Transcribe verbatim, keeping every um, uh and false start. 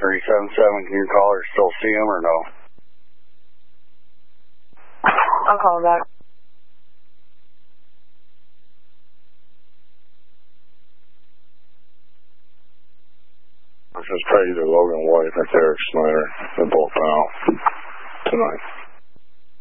three seven seven, can your caller still see him or no? I'll call him back. This is probably either Logan White or Derek Snyder. They're both out tonight.